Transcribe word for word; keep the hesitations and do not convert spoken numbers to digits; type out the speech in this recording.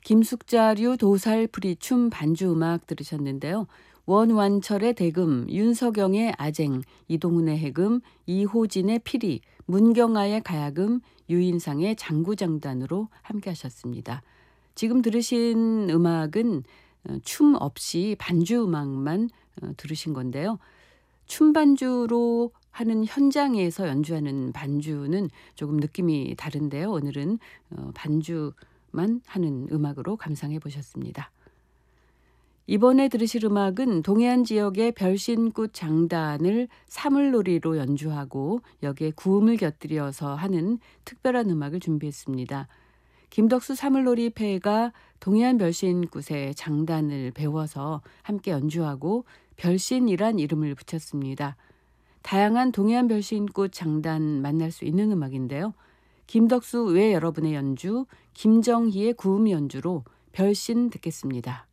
김숙자류 도살풀이 춤 반주 음악 들으셨는데요. 원완철의 대금, 윤석영의 아쟁, 이동훈의 해금, 이호진의 피리, 문경아의 가야금, 유인상의 장구장단으로 함께 하셨습니다. 지금 들으신 음악은 춤 없이 반주 음악만 들으신 건데요. 춤 반주로 하는 현장에서 연주하는 반주는 조금 느낌이 다른데요. 오늘은 반주만 하는 음악으로 감상해 보셨습니다. 이번에 들으실 음악은 동해안 지역의 별신꽃 장단을 사물놀이로 연주하고 여기에 구음을 곁들여서 하는 특별한 음악을 준비했습니다. 김덕수 사물놀이패가 동해안 별신꽃의 장단을 배워서 함께 연주하고 별신이란 이름을 붙였습니다. 다양한 동해안 별신꽃 장단 만날 수 있는 음악인데요. 김덕수 외 여러분의 연주, 김정희의 구음 연주로 별신 듣겠습니다.